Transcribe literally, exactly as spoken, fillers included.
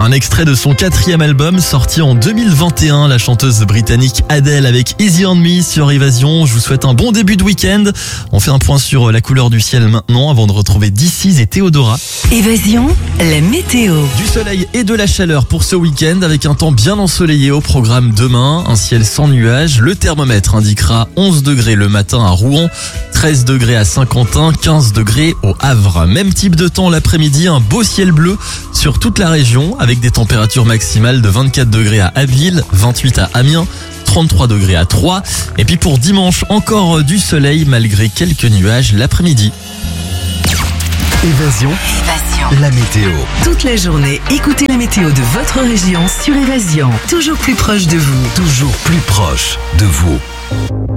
Un extrait de son quatrième album sorti en deux mille vingt et un, la chanteuse britannique Adele avec Easy on Me sur Évasion. Je vous souhaite un bon début de week-end. On fait un point sur la couleur du ciel maintenant avant de retrouver D six et Théodora. Évasion, la météo. Du soleil et de la chaleur pour ce week-end avec un temps bien ensoleillé au programme demain. Un ciel sans nuages. Le thermomètre indiquera onze degrés le matin à Rouen, treize degrés à Saint-Quentin, quinze degrés au Havre. Même type de temps l'après-midi, un beau ciel bleu sur toute la région avec des températures maximales de vingt-quatre degrés à Abbeville, vingt-huit à Amiens, trente-trois degrés à Troyes. Et puis pour dimanche, encore du soleil malgré quelques nuages l'après-midi. Évasion, Évasion. la météo. Toute la journée, écoutez la météo de votre région sur Évasion. Toujours plus proche de vous. Toujours plus proche de vous.